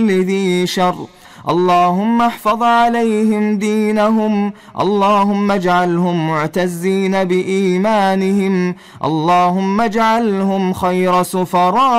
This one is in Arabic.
ذي شر. اللهم احفظ عليهم دينهم، اللهم اجعلهم معتزين بإيمانهم، اللهم اجعلهم خير سفراء